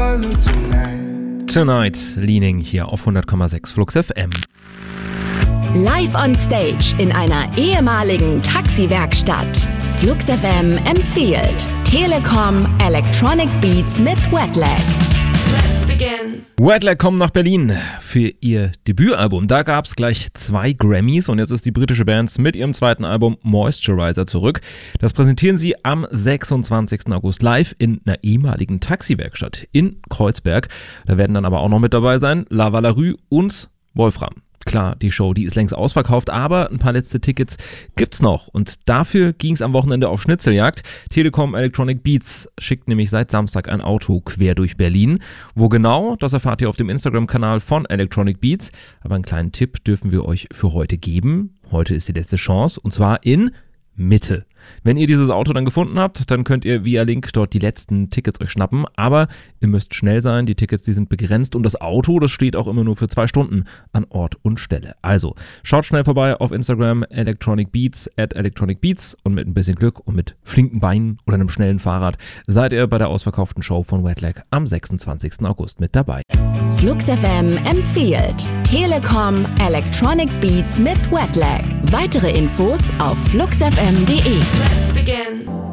Tonight, Leaning hier auf 100,6 Flux FM. Live on Stage in einer ehemaligen Taxiwerkstatt. Flux FM empfiehlt Telekom Electronic Beats mit Wetlag. Let's begin. Wetlag kommen nach Berlin für ihr Debütalbum. Da gab es gleich 2 Grammys und jetzt ist die britische Band mit ihrem zweiten Album Moisturizer zurück. Das präsentieren sie am 26. August live in einer ehemaligen Taxiwerkstatt in Kreuzberg. Da werden dann aber auch noch mit dabei sein Lava Larue und Wolfram. Klar, die Show, die ist längst ausverkauft, aber ein paar letzte Tickets gibt's noch. Und dafür ging's am Wochenende auf Schnitzeljagd. Telekom Electronic Beats schickt nämlich seit Samstag ein Auto quer durch Berlin. Wo genau, das erfahrt ihr auf dem Instagram-Kanal von Electronic Beats. Aber einen kleinen Tipp dürfen wir euch für heute geben. Heute ist die letzte Chance und zwar in Mitte. Wenn ihr dieses Auto dann gefunden habt, dann könnt ihr via Link dort die letzten Tickets euch schnappen, aber ihr müsst schnell sein, die Tickets, die sind begrenzt und das Auto, das steht auch immer nur für 2 Stunden an Ort und Stelle. Also, schaut schnell vorbei auf Instagram @electronicbeats und mit ein bisschen Glück und mit flinken Beinen oder einem schnellen Fahrrad seid ihr bei der ausverkauften Show von Wetlag am 26. August mit dabei. Flux FM empfiehlt Telekom Electronic Beats mit Wetlag. Weitere Infos auf fluxfm.de. Let's begin.